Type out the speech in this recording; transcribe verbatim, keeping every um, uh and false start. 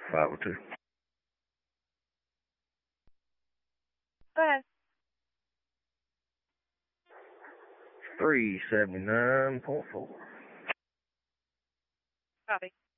five oh two. Go ahead. three seventy-nine point four. Copy.